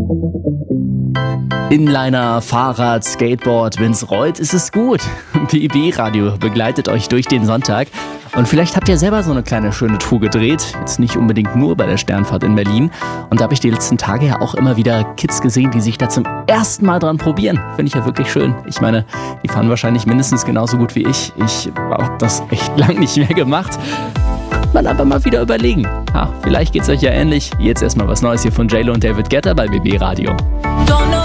Inliner, Fahrrad, Skateboard, wenn's rollt, ist es gut. BB Radio begleitet euch durch den Sonntag. Und vielleicht habt ihr selber so eine kleine schöne Tour gedreht. Jetzt nicht unbedingt nur bei der Sternfahrt in Berlin. Und da habe ich die letzten Tage ja auch immer wieder Kids gesehen, die sich da zum ersten Mal dran probieren. Finde ich ja wirklich schön. Ich meine, die fahren wahrscheinlich mindestens genauso gut wie ich. Ich habe das echt lang nicht mehr gemacht. Man aber mal wieder überlegen. Vielleicht geht's euch ja ähnlich. Jetzt erstmal was Neues hier von J.Lo und David Guetta bei BB Radio.